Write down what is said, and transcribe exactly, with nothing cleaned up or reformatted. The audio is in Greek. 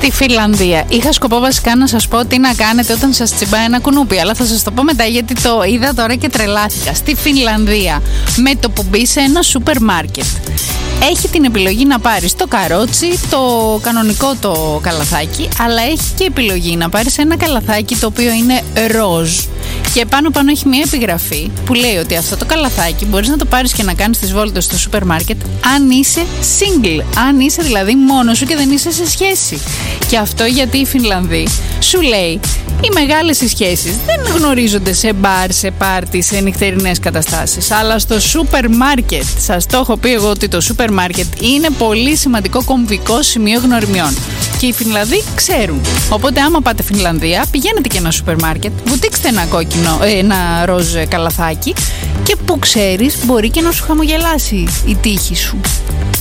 Στη Φινλανδία. Είχα σκοπό βασικά να σας πω τι να κάνετε όταν σας τσιμπάει ένα κουνούπι, αλλά θα σας το πω μετά γιατί το είδα τώρα και τρελάθηκα. Στη Φινλανδία, με το που μπει σε ένα σούπερ μάρκετ, έχει την επιλογή να πάρεις το καρότσι, το κανονικό το καλαθάκι, αλλά έχει και επιλογή να πάρεις ένα καλαθάκι το οποίο είναι ροζ και πάνω πάνω έχει μια επιγραφή που λέει ότι αυτό το καλαθάκι μπορείς να το πάρεις και να κάνεις τις βόλτες στο σούπερ μάρκετ αν είσαι single, αν είσαι δηλαδή μόνος σου και δεν είσαι σε σχέση. Και αυτό γιατί οι Φινλανδοί σου λέει οι μεγάλες σχέσεις δεν γνωρίζονται σε μπαρ, σε πάρτι, σε νυχτερινές καταστάσεις, αλλά στο σούπερ μάρκετ. Σας το έχω πει εγώ ότι το σούπερ μάρκετ είναι πολύ σημαντικό κομβικό σημείο γνωριμιών. Και οι Φινλανδοί ξέρουν. Οπότε άμα πάτε Φινλανδία, πηγαίνετε και ένα σούπερ μάρκετ, βουτήξτε ένα κόκκινο, ένα ροζ καλαθάκι και που ξέρεις μπορεί και να σου χαμογελάσει η τύχη σου.